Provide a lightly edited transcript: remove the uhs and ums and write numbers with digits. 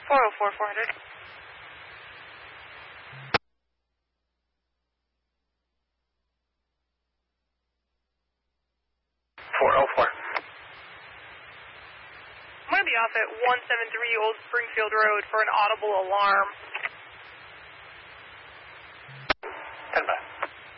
404, 400. 404. I'm going to be off at 173 Old Springfield Road for an audible alarm. 10 by.